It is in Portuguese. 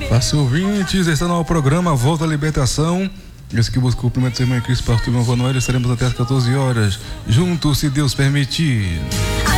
Fácil ouvintes, está no programa Volta à Libertação. Esse que busca o primeiro irmão em Cristo, pastor Ivan Noel, estaremos até às 14 horas, juntos, se Deus permitir.